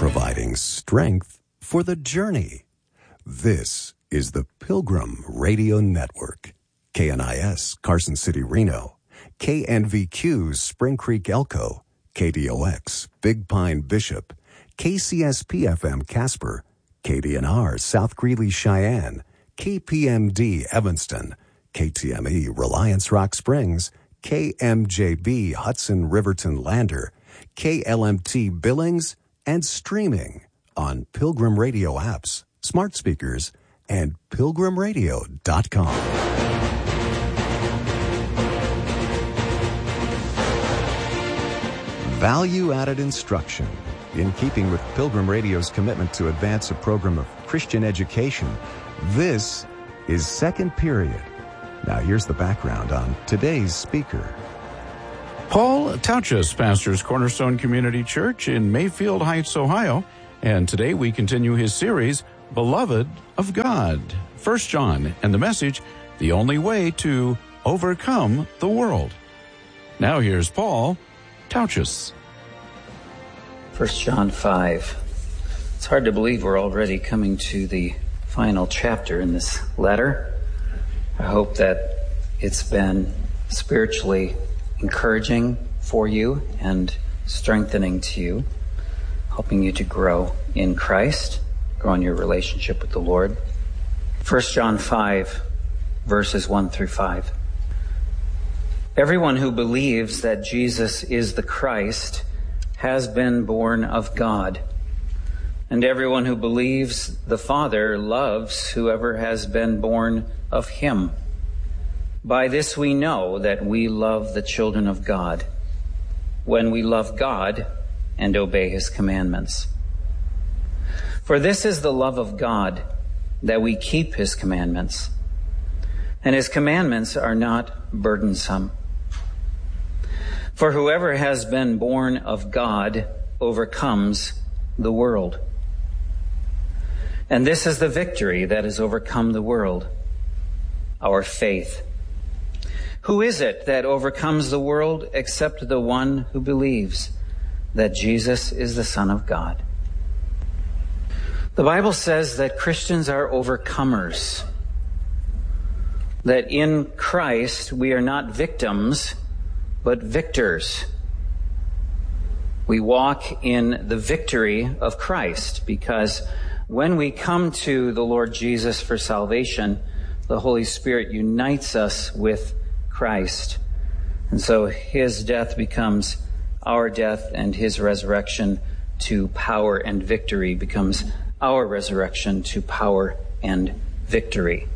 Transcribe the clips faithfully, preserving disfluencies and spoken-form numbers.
providing strength for the journey. This is the Pilgrim Radio Network. K N I S, Carson City, Reno. K N V Q, Spring Creek, Elko. K D O X, Big Pine, Bishop. K C S P F M, Casper. K D N R, South Greeley, Cheyenne. K P M D, Evanston. K T M E, Reliance Rock Springs. K M J B, Hudson, Riverton, Lander. K L M T, Billings, and streaming on Pilgrim Radio apps, smart speakers, and pilgrim radio dot com. Value-added instruction. In keeping with Pilgrim Radio's commitment to advance a program of Christian education, this is Second Period. Now here's the background on today's speaker. Paul Tauchus pastors Cornerstone Community Church in Mayfield Heights, Ohio, and today we continue his series, Beloved of God, First John, and the message, The Only Way to Overcome the World. Now here's Paul Tauchus. First John five. It's hard to believe we're already coming to the final chapter in this letter. I hope that it's been spiritually encouraging for you and strengthening to you, helping you to grow in Christ, grow in your relationship with the Lord. First John five, verses one through five. Everyone who believes that Jesus is the Christ has been born of God, and everyone who believes the Father loves whoever has been born of him. By this we know that we love the children of God, when we love God and obey his commandments. For this is the love of God, that we keep his commandments, and his commandments are not burdensome. For whoever has been born of God overcomes the world. And this is the victory that has overcome the world, our faith. Who is it that overcomes the world except the one who believes that Jesus is the Son of God? The Bible says that Christians are overcomers, that in Christ we are not victims, but victors. We walk in the victory of Christ because when we come to the Lord Jesus for salvation, the Holy Spirit unites us with Christ. And so his death becomes our death, and his resurrection to power and victory becomes our resurrection to power and victory.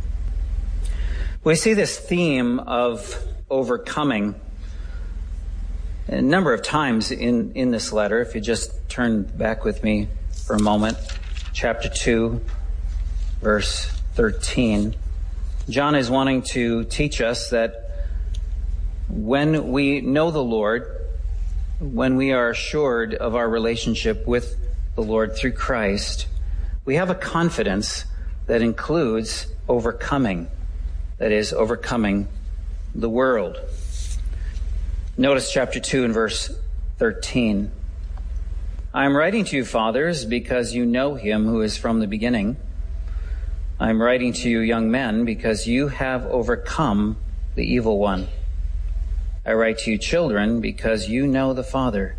We see this theme of overcoming a number of times in, in this letter. If you just turn back with me for a moment, chapter two, verse thirteen. John is wanting to teach us that when we know the Lord, when we are assured of our relationship with the Lord through Christ, we have a confidence that includes overcoming, that is, overcoming the world. Notice chapter two and verse thirteen. I am writing to you, fathers, because you know him who is from the beginning. I am writing to you, young men, because you have overcome the evil one. I write to you, children, because you know the Father.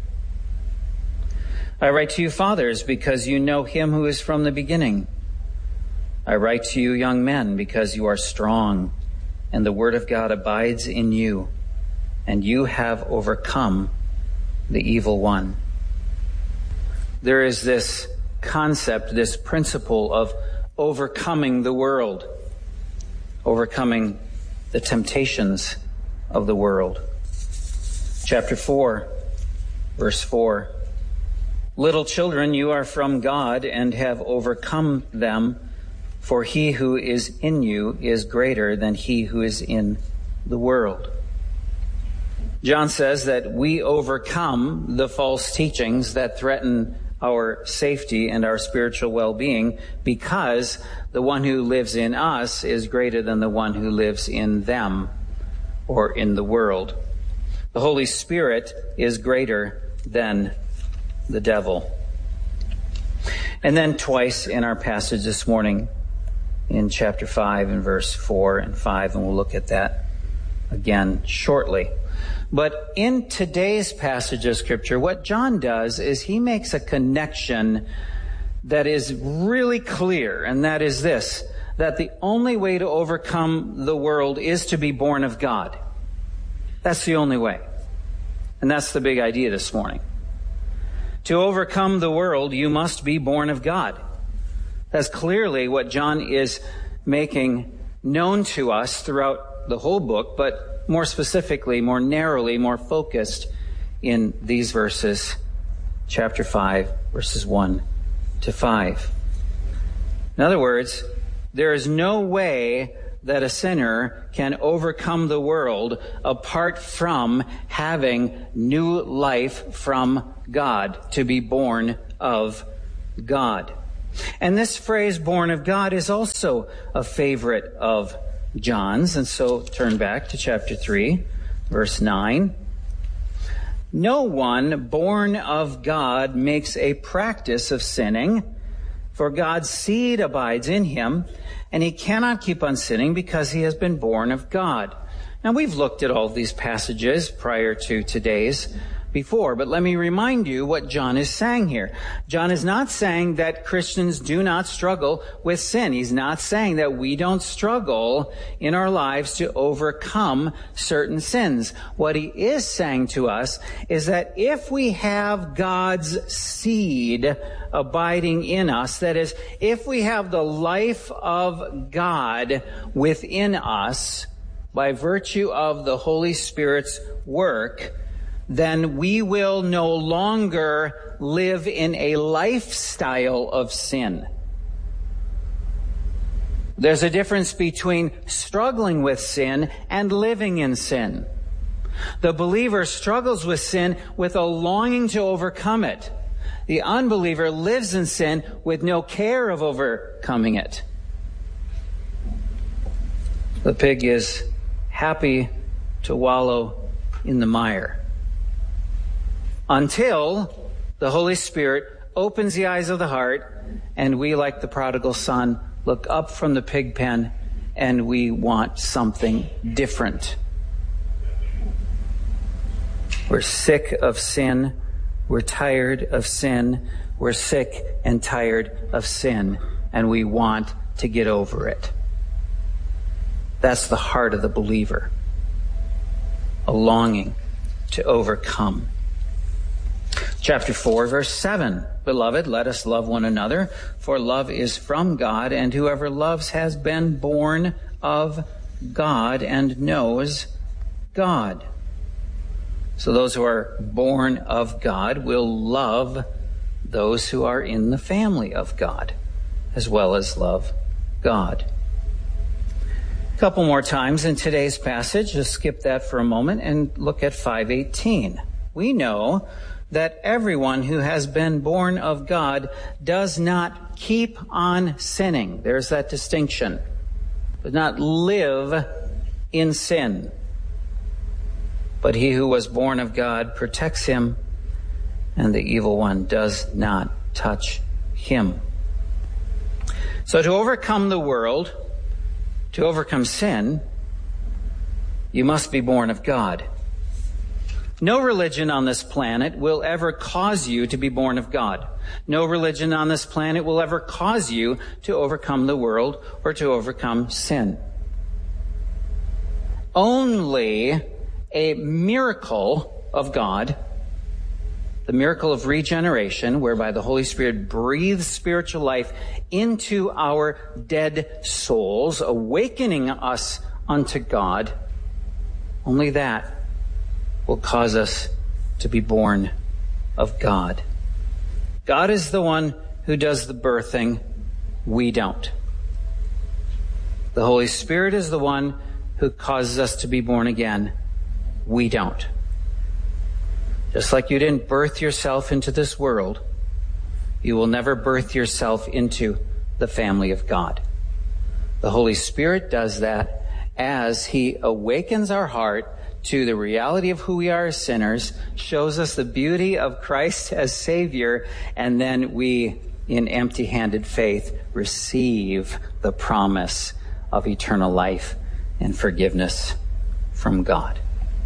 I write to you, fathers, because you know him who is from the beginning. I write to you, young men, because you are strong, and the word of God abides in you, and you have overcome the evil one. There is this concept, this principle of overcoming the world, overcoming the temptations of the world. Chapter four, verse four. Little children, you are from God and have overcome them, for he who is in you is greater than he who is in the world. John says that we overcome the false teachings that threaten our safety and our spiritual well-being because the one who lives in us is greater than the one who lives in them or in the world. The Holy Spirit is greater than the devil. And then twice in our passage this morning in chapter five and verse four and five, and we'll look at that again shortly. But in today's passage of Scripture, what John does is he makes a connection that is really clear, and that is this, that the only way to overcome the world is to be born of God. That's the only way. And that's the big idea this morning. To overcome the world, you must be born of God. That's clearly what John is making known to us throughout the whole book, but more specifically, more narrowly, more focused in these verses, chapter five, verses one to five. In other words, there is no way that a sinner can overcome the world apart from having new life from God, to be born of God. And this phrase, born of God, is also a favorite of John's. And so turn back to chapter three, verse nine. No one born of God makes a practice of sinning, for God's seed abides in him, and he cannot keep on sinning because he has been born of God. Now, we've looked at all these passages prior to today's before, but let me remind you what John is saying here. John is not saying that Christians do not struggle with sin. He's not saying that we don't struggle in our lives to overcome certain sins. What he is saying to us is that if we have God's seed abiding in us, that is, if we have the life of God within us by virtue of the Holy Spirit's work, then we will no longer live in a lifestyle of sin. There's a difference between struggling with sin and living in sin. The believer struggles with sin with a longing to overcome it. The unbeliever lives in sin with no care of overcoming it. The pig is happy to wallow in the mire until the Holy Spirit opens the eyes of the heart and we, like the prodigal son, look up from the pig pen and we want something different. We're sick of sin. We're tired of sin. We're sick and tired of sin, and we want to get over it. That's the heart of the believer. A longing to overcome. Chapter four, verse seven. Beloved, let us love one another, for love is from God, and whoever loves has been born of God and knows God. So those who are born of God will love those who are in the family of God, as well as love God. A couple more times in today's passage, just skip that for a moment and look at five eighteen. We know that everyone who has been born of God does not keep on sinning. There's that distinction. Does not live in sin. But he who was born of God protects him, and the evil one does not touch him. So to overcome the world, to overcome sin, you must be born of God. No religion on this planet will ever cause you to be born of God. No religion on this planet will ever cause you to overcome the world or to overcome sin. Only a miracle of God, the miracle of regeneration, whereby the Holy Spirit breathes spiritual life into our dead souls, awakening us unto God, only that will cause us to be born of God. God is the one who does the birthing. We don't. The Holy Spirit is the one who causes us to be born again. We don't. Just like you didn't birth yourself into this world, you will never birth yourself into the family of God. The Holy Spirit does that as he awakens our heart to the reality of who we are as sinners, shows us the beauty of Christ as Savior, and then we in empty-handed faith, receive the promise of eternal life and forgiveness from God.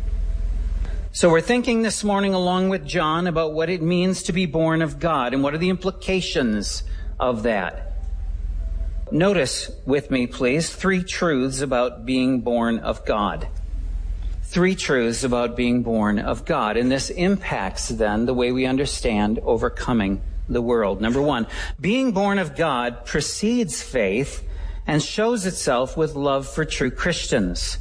So we're thinking this morning along with John about what it means to be born of God and what are the implications of that. Notice with me, please, three truths about being born of God. Three truths about being born of God. And this impacts then the way we understand overcoming the world. Number one, being born of God precedes faith and shows itself with love for true Christians.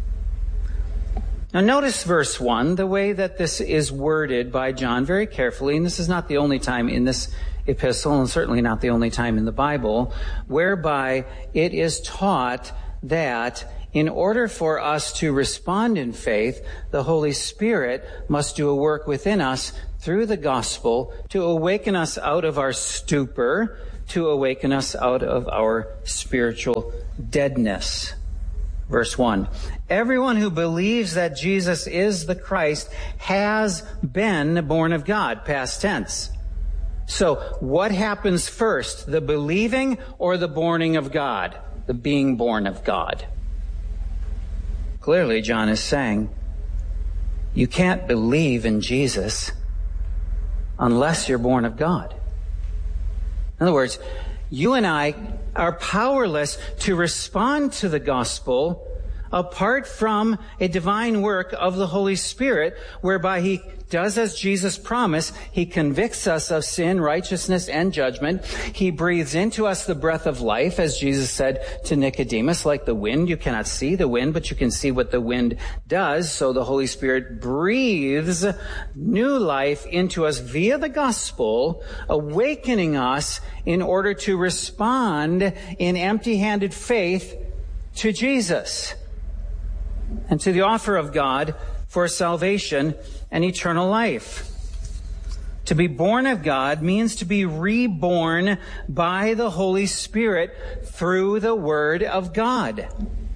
Now notice verse one, the way that this is worded by John very carefully, and this is not the only time in this epistle, and certainly not the only time in the Bible, whereby it is taught that in order for us to respond in faith, the Holy Spirit must do a work within us through the gospel to awaken us out of our stupor, to awaken us out of our spiritual deadness. Verse one, everyone who believes that Jesus is the Christ has been born of God, past tense. So what happens first, the believing or the borning of God, the being born of God? Clearly, John is saying, you can't believe in Jesus unless you're born of God. In other words, you and I are powerless to respond to the gospel apart from a divine work of the Holy Spirit, whereby he does as Jesus promised. He convicts us of sin, righteousness, and judgment. He breathes into us the breath of life, as Jesus said to Nicodemus, like the wind. You cannot see the wind, but you can see what the wind does. So the Holy Spirit breathes new life into us via the gospel, awakening us in order to respond in empty-handed faith to Jesus and to the offer of God for salvation and eternal life. To be born of God means to be reborn by the Holy Spirit through the Word of God.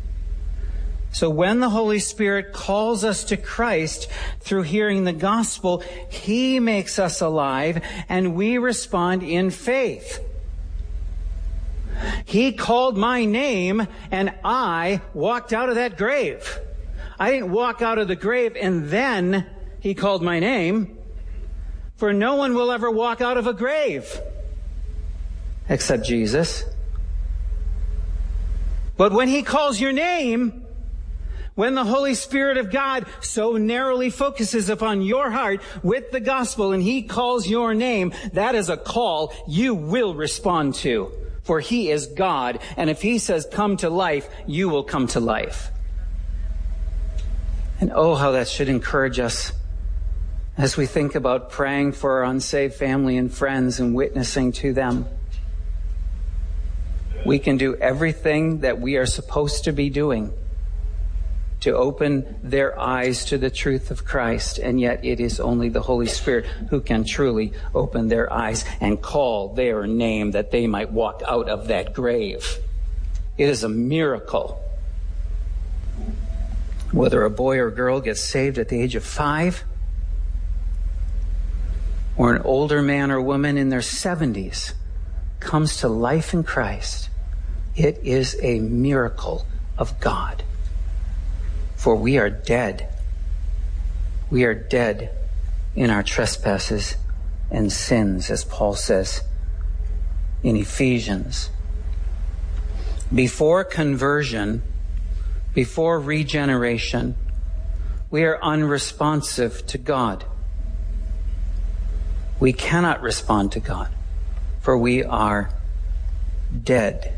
So when the Holy Spirit calls us to Christ through hearing the gospel, He makes us alive and we respond in faith. He called my name and I walked out of that grave. I didn't walk out of the grave and then He called my name. For no one will ever walk out of a grave except Jesus. But when He calls your name, when the Holy Spirit of God so narrowly focuses upon your heart with the gospel and He calls your name, that is a call you will respond to. For He is God, and if He says come to life, you will come to life. And oh, how that should encourage us as we think about praying for our unsaved family and friends and witnessing to them. We can do everything that we are supposed to be doing to open their eyes to the truth of Christ, and yet it is only the Holy Spirit who can truly open their eyes and call their name that they might walk out of that grave. It is a miracle. Whether a boy or girl gets saved at the age of five, or an older man or woman in their seventies comes to life in Christ, it is a miracle of God. For we are dead. We are dead in our trespasses and sins, as Paul says in Ephesians. Before conversion, before regeneration, we are unresponsive to God. We cannot respond to God, for we are dead.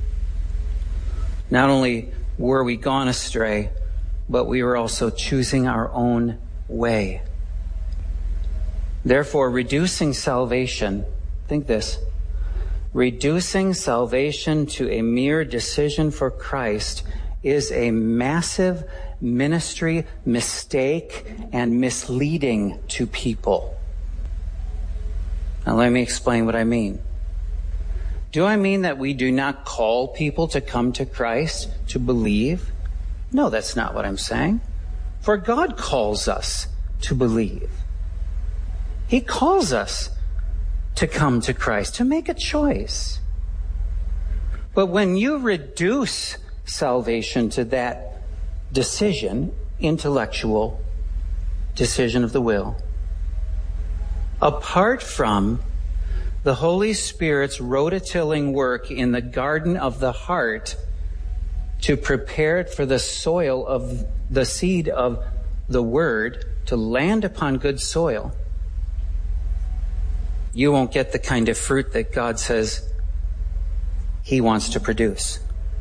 Not only were we gone astray, but we were also choosing our own way. Therefore, reducing salvation, think this, reducing salvation to a mere decision for Christ is a massive ministry mistake and misleading to people. Now let me explain what I mean. Do I mean that we do not call people to come to Christ, to believe? No, that's not what I'm saying. For God calls us to believe. He calls us to come to Christ, to make a choice. But when you reduce salvation to that decision, intellectual decision of the will, apart from the Holy Spirit's rototilling work in the garden of the heart to prepare it for the soil of the seed of the Word to land upon good soil, you won't get the kind of fruit that God says He wants to produce.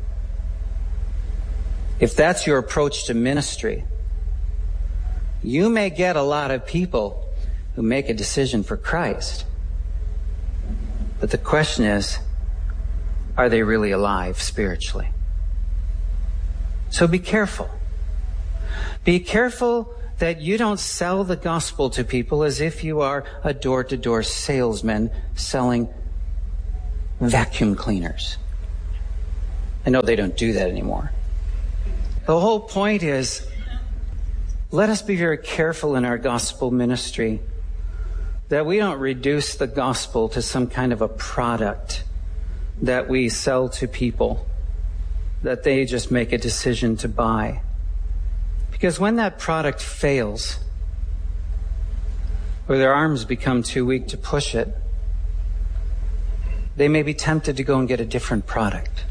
If that's your approach to ministry, you may get a lot of people who make a decision for Christ. But the question is, are they really alive spiritually? So be careful. Be careful that you don't sell the gospel to people as if you are a door-to-door salesman selling vacuum cleaners. I know they don't do that anymore. The whole point is, let us be very careful in our gospel ministry that we don't reduce the gospel to some kind of a product that we sell to people that they just make a decision to buy. Because when that product fails, or their arms become too weak to push it, they may be tempted to go and get a different product.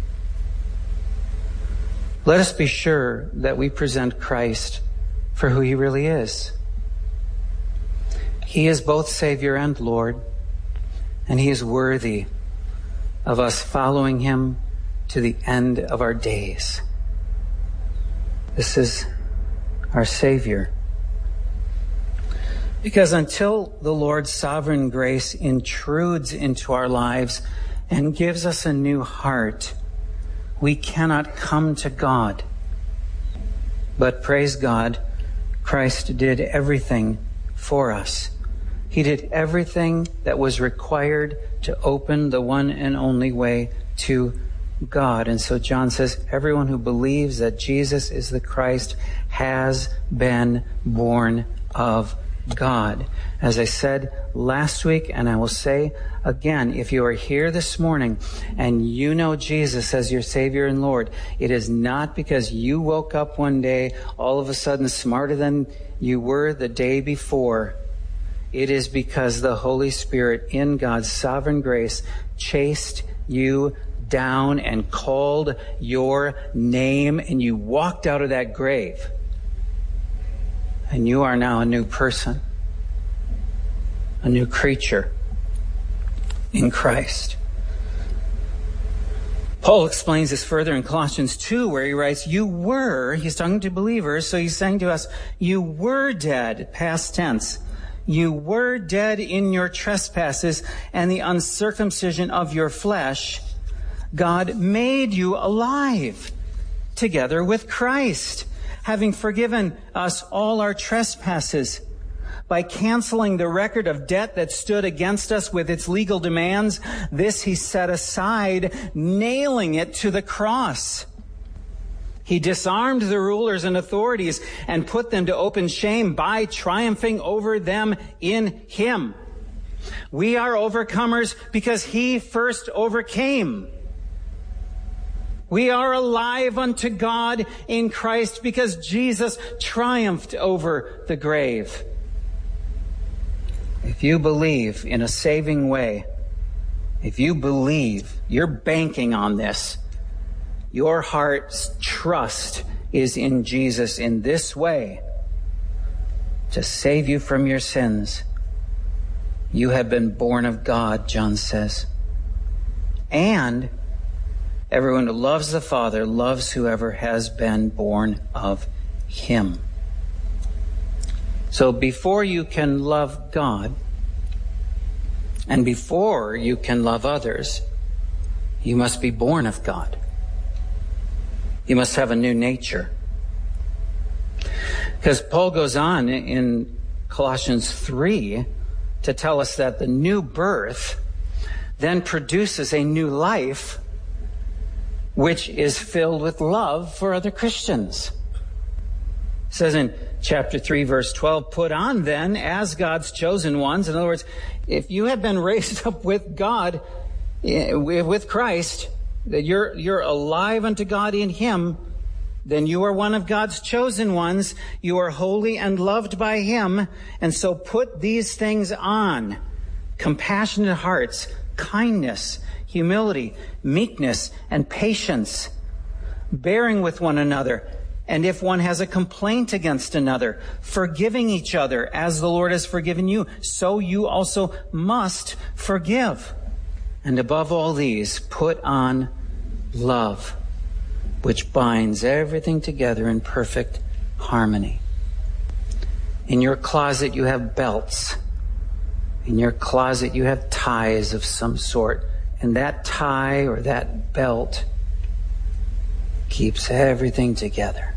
Let us be sure that we present Christ for who He really is. He is both Savior and Lord, and He is worthy of us following Him to the end of our days. This is our Savior. Because until the Lord's sovereign grace intrudes into our lives and gives us a new heart, we cannot come to God. But praise God, Christ did everything for us. He did everything that was required to open the one and only way to God. And so John says, everyone who believes that Jesus is the Christ has been born of God. As I said last week, and I will say again, if you are here this morning and you know Jesus as your Savior and Lord, it is not because you woke up one day all of a sudden smarter than you were the day before. It is because the Holy Spirit in God's sovereign grace chased you down and called your name, and you walked out of that grave. And you are now a new person, a new creature in Christ. Paul explains this further in Colossians two, where he writes, you were, he's talking to believers, so he's saying to us, you were dead, past tense. You were dead in your trespasses and the uncircumcision of your flesh. God made you alive together with Christ, having forgiven us all our trespasses by canceling the record of debt that stood against us with its legal demands. This He set aside, nailing it to the cross. He disarmed the rulers and authorities and put them to open shame by triumphing over them in Him. We are overcomers because He first overcame. We are alive unto God in Christ because Jesus triumphed over the grave. If you believe in a saving way, if you believe, you're banking on this. Your heart's trust is in Jesus in this way to save you from your sins. You have been born of God, John says. And everyone who loves the Father loves whoever has been born of Him. So before you can love God, and before you can love others, you must be born of God. You must have a new nature. Because Paul goes on in Colossians three to tell us that the new birth then produces a new life which is filled with love for other Christians. says in chapter three, verse twelve, put on then as God's chosen ones. In other words, if you have been raised up with God, with Christ, that you're, you're alive unto God in Him, then you are one of God's chosen ones. You are holy and loved by Him. And so put these things on: compassionate hearts, kindness, humility, meekness, and patience, bearing with one another. And if one has a complaint against another, forgiving each other as the Lord has forgiven you, so you also must forgive. And above all these, put on love, which binds everything together in perfect harmony. In your closet you have belts. In your closet you have ties of some sort. And that tie or that belt keeps everything together.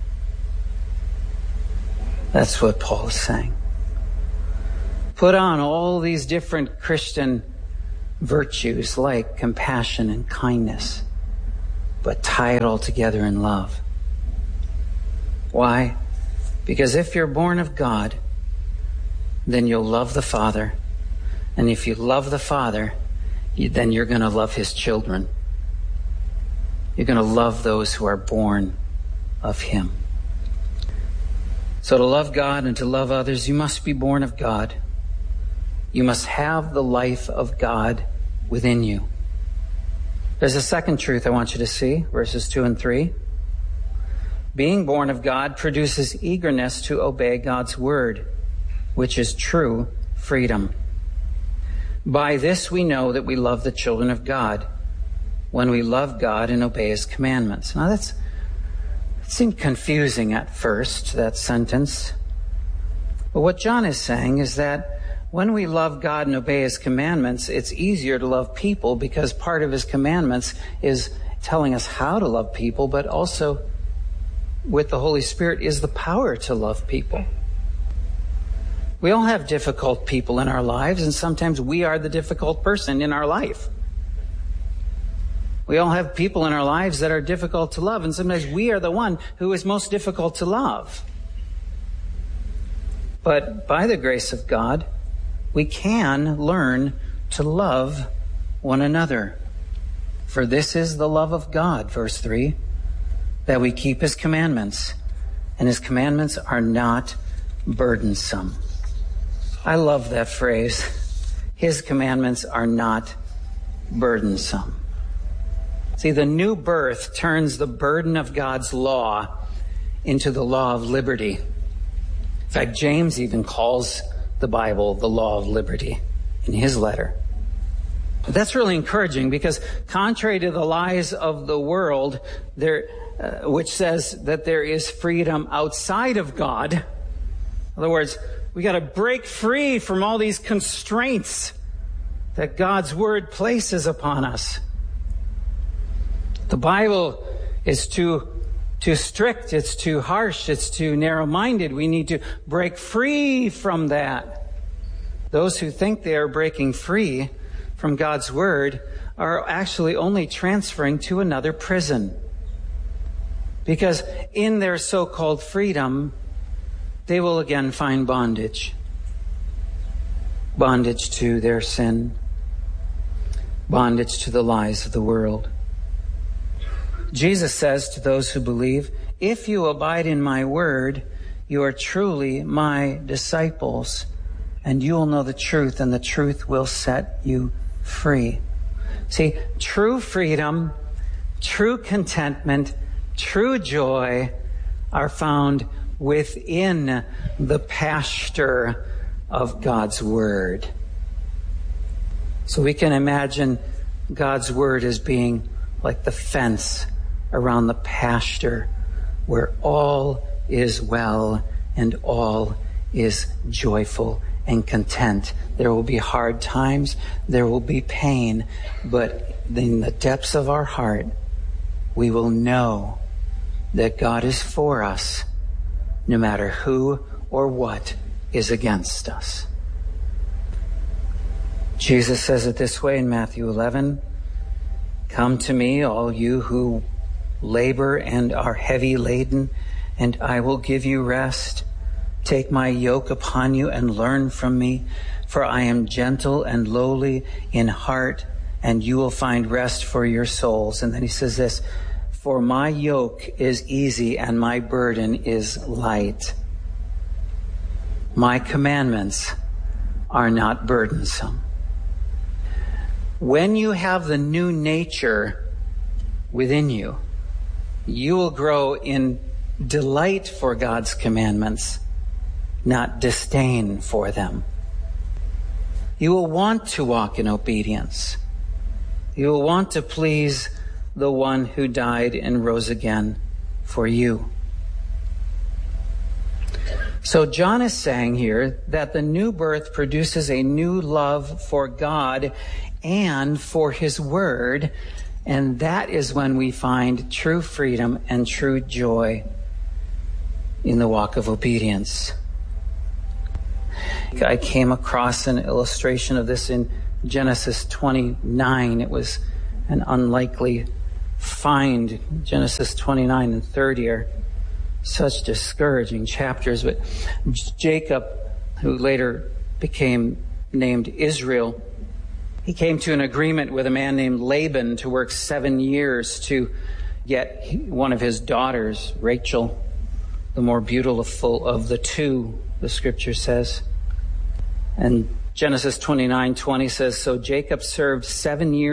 That's what Paul is saying. Put on all these different Christian virtues like compassion and kindness, but tie it all together in love. Why? Because if you're born of God, then you'll love the Father. And if you love the Father, you, then you're going to love His children. You're going to love those who are born of Him. So to love God and to love others, you must be born of God. You must have the life of God within you. There's a second truth I want you to see, verses two and three. Being born of God produces eagerness to obey God's word, which is true freedom. By this we know that we love the children of God, when we love God and obey His commandments. Now that's, it seemed confusing at first, that sentence. But what John is saying is that when we love God and obey His commandments, it's easier to love people, because part of His commandments is telling us how to love people, but also with the Holy Spirit is the power to love people. We all have difficult people in our lives, and sometimes we are the difficult person in our life. We all have people in our lives that are difficult to love, and sometimes we are the one who is most difficult to love. But by the grace of God, we can learn to love one another. For this is the love of God, verse three, that we keep His commandments, and His commandments are not burdensome. I love that phrase. His commandments are not burdensome. See, the new birth turns the burden of God's law into the law of liberty. In fact, James even calls the Bible the law of liberty in his letter. But that's really encouraging, because contrary to the lies of the world, there, uh, which says that there is freedom outside of God, in other words, we got to break free from all these constraints that God's word places upon us. The Bible is too, too strict, it's too harsh, it's too narrow-minded. We need to break free from that. Those who think they are breaking free from God's word are actually only transferring to another prison. Because in their so-called freedom, they will again find bondage. Bondage to their sin. Bondage to the lies of the world. Jesus says to those who believe, if you abide in my word, you are truly my disciples, and you will know the truth, and the truth will set you free. See, true freedom, true contentment, true joy are found within the pasture of God's word. So we can imagine God's word as being like the fence around the pasture where all is well and all is joyful and content. There will be hard times, there will be pain, but in the depths of our heart, we will know that God is for us, no matter who or what is against us. Jesus says it this way in Matthew eleven, come to me, all you who labor and are heavy laden, and I will give you rest. Take my yoke upon you and learn from me, for I am gentle and lowly in heart, and you will find rest for your souls. And then he says this, for my yoke is easy and my burden is light. My commandments are not burdensome. When you have the new nature within you, you will grow in delight for God's commandments, not disdain for them. You will want to walk in obedience. You will want to please the one who died and rose again for you. So John is saying here that the new birth produces a new love for God and for his word, and that is when we find true freedom and true joy in the walk of obedience. I came across an illustration of this in Genesis twenty-nine. It was an unlikely find. Genesis twenty-nine and thirty are such discouraging chapters. But Jacob, who later became named Israel, he came to an agreement with a man named Laban to work seven years to get one of his daughters, Rachel, the more beautiful of the two, the scripture says. And Genesis twenty-nine twenty says, so Jacob served seven years